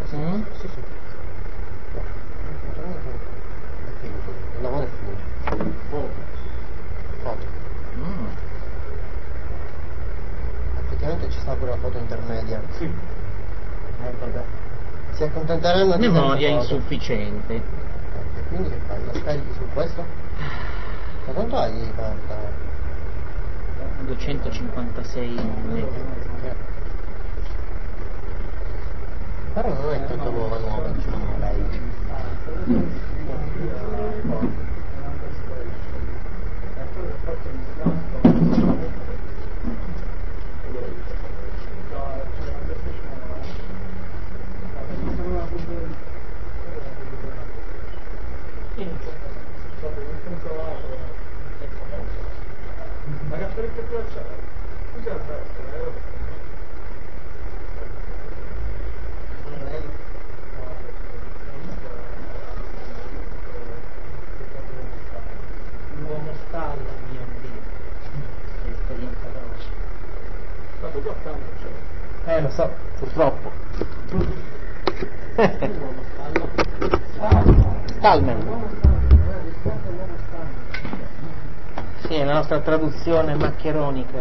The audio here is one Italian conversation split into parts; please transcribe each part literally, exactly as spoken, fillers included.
sì, Mm? sì, sì. È finito, il lavoro è finito. Foto. Foto. Mm. Effettivamente ci sta pure la foto intermedia. Sì. Eh vabbè. Si accontenteranno di Memoria tante foto. insufficiente. E quindi che fai? La scarichi su questo? Ma quanto hai di carta? duecentocinquantasei mega. Che- Però non è tutta nuova nuova, diciamo lei. Ma che apparecchiatura c'è? Cos'è la testa? L'uomo stalla, mio Dio. Che esperienza grossa. Stato qua tanto c'è. Eh, lo so, purtroppo. L'uomo stallo. Stallman. Sì, è la nostra traduzione maccheronica.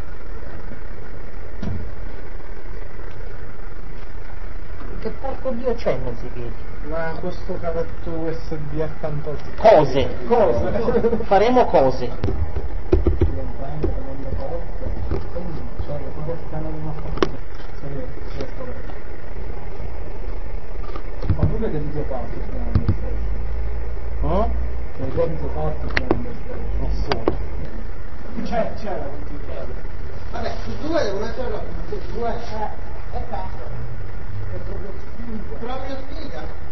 Che porco Dio c'è in mezzo ai piedi? Ma questo cavetto U S B accanto al Cose. Cose? Faremo cose. Ma tu vedi video fatto? Mm? Che hai video fatto? Nessuno. C'è, c'è la continuità. Vabbè, su due devo mettere la su due. Eh, è cazzo. È proprio figo. Proprio sfiga.